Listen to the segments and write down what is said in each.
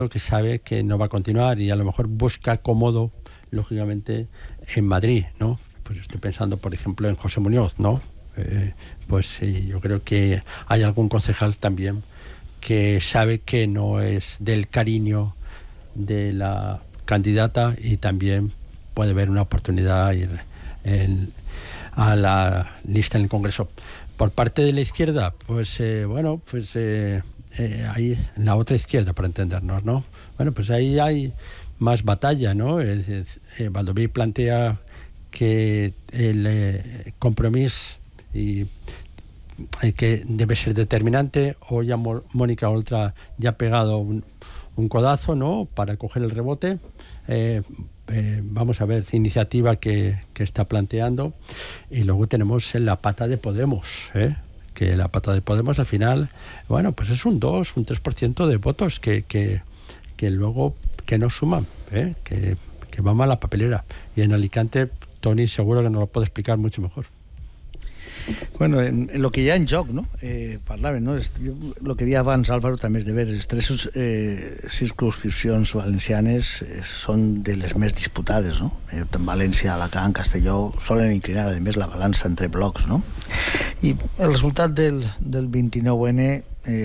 que sabe que no va a continuar y a lo mejor busca cómodo, lógicamente, en Madrid, ¿no? Pues estoy pensando, por ejemplo, en José Muñoz, ¿no? Yo creo que hay algún concejal también que sabe que no es del cariño de la candidata y también puede ver una oportunidad a ir a la lista en el Congreso. Por parte de la izquierda, ahí en la otra izquierda, para entendernos, ¿no? Bueno, pues ahí hay más batalla, ¿no? Baldoví plantea que el compromiso y que debe ser determinante. Hoy ya Mónica Oltra ya ha pegado un codazo, ¿no?, para coger el rebote. Vamos a ver iniciativa que está planteando. Y luego tenemos la pata de Podemos, que la pata de Podemos al final, bueno, pues es un 2, un 3% de votos que luego que no suman, que va mal la papelera. Y en Alicante, Toni seguro que nos lo puede explicar mucho mejor. Bueno, en lo que hi ha en joc, no? Parlaven, no? El que deia abans Álvaro també és de veure, les tres circunscripcions valencianes són de les més disputades, no? En València, Alacant, Castelló solen inclinar, a més, la balança entre blocs, no? I el resultat del 29N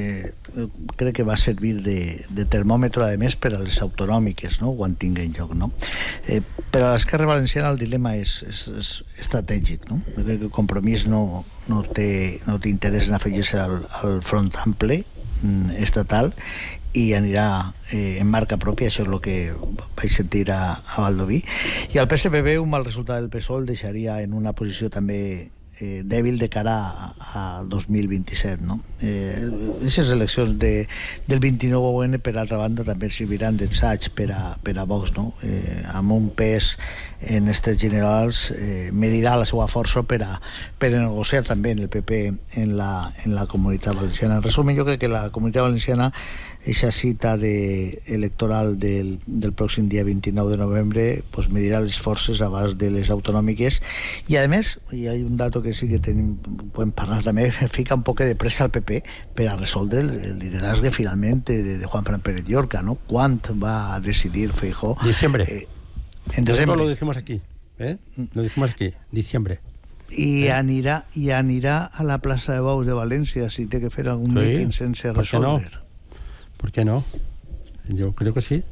crec que va servir de termòmetre, a més, per a les autonòmiques, no?, quan tinguen lloc, no? Per a l'Esquerra Valenciana el dilema és estratègic, no? Crec que el Compromís no té interès en afegir-se al front ample estatal i anirà en marca pròpia. Això és el que vaig sentir a Baldoví. I al PSPB un mal resultat del PSOE el deixaria en una posició també dèbil de cara al 2027, no? Aquestes eleccions del 29N, per altra banda, també serviran d'ensaig per a Vox, no? Amb un pes en aquestes generals medirà la seva força per a negociar també en el PP en la Comunitat Valenciana. En resum, jo crec que la Comunitat Valenciana, aquesta cita electoral del pròxim dia 29 de novembre, pues medirà les forces abans de les autonòmiques. I a més, hi ha un dato que sí que podem parlar també, fica un poc de pressa al PP per a resoldre el liderazgo finalment de Juanfran Pérez Llorca, ¿no? ¿Cuándo va a decidir Feijóo? Diciembre. En diciembre. Lo decimos aquí, Lo decimos aquí, diciembre. I anirà a la plaça de Baus de València si té que fer algun míting sense resoldre. ¿Por qué no? Yo creo que sí.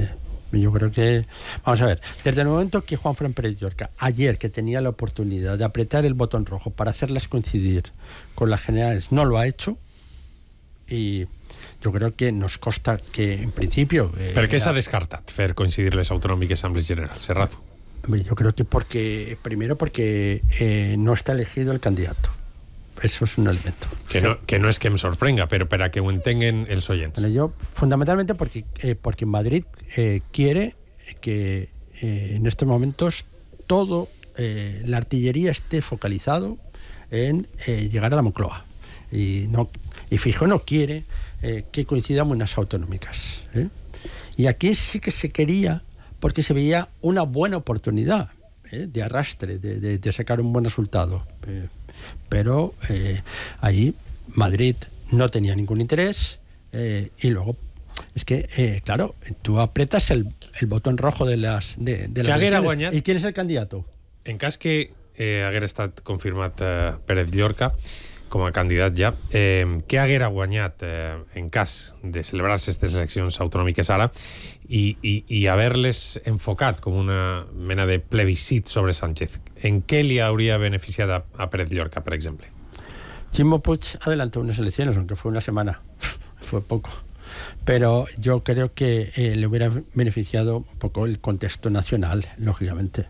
Yo creo que... Vamos a ver, desde el momento que Juanfran Pérez Llorca, ayer que tenía la oportunidad de apretar el botón rojo para hacerlas coincidir con las generales, no lo ha hecho, y yo creo que nos consta que en principio... Per què s'ha descartat fer coincidir les autonòmiques amb les generals, Serrazo? Yo creo que primero porque no está elegido el candidato. Eso es un elemento. Que no es que me sorprenda, pero para que ho entenguen els oients. Bueno, yo fundamentalmente porque Madrid quiere que en estos momentos todo la artillería esté focalizado en llegar a la Moncloa. Y Feijóo no quiere que coincidamos en las autonómicas. Y aquí sí que se quería, porque se veía una buena oportunidad de arrastre, de sacar un buen resultado. Pero ahí Madrid no tenía ningún interés, y luego es que, claro, tú apretas el botón rojo de las elecciones. ¿Y quién es el candidato? En cas que haguera estat confirmat Pérez Llorca com a candidat ja, què haguera guanyat en cas de celebrar-se aquestes eleccions autonòmiques ara i haver-les enfocat com una mena de plebiscit sobre Sánchez? En què li hauria beneficiat a Pérez Llorca, per exemple? Ximo Puig adelantó unas elecciones, aunque fue una semana, fue poco. Pero yo creo que le hubiera beneficiado un poco el contexto nacional, lógicamente.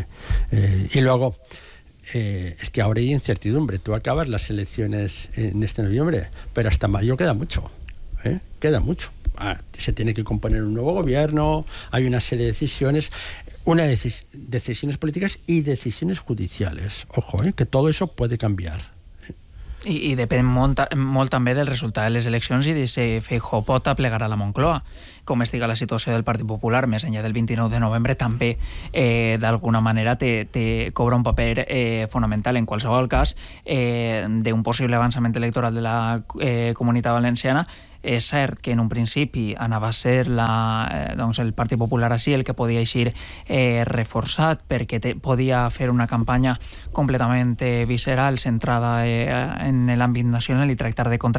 Y luego, es que ahora hay incertidumbre. Tú acabas las elecciones en este noviembre, pero hasta mayo queda mucho. Queda mucho. Se tiene que componer un nuevo gobierno, hay una serie de decisiones, decisiones políticas y decisiones judiciales. Ojo, que todo eso puede cambiar. I depèn molt també del resultat de les eleccions i de si Feijóo pot aplegar a la Moncloa. Com estiga la situació del Partit Popular més enllà del 29 de novembre també d'alguna manera cobra un paper fonamental en qualsevol cas d'un possible avançament electoral de la Comunitat Valenciana. És cert que en un principi anava a ser doncs el Partit Popular així el que podia eixir reforçat perquè podia fer una campanya completament visceral centrada en l'àmbit nacional i tractar de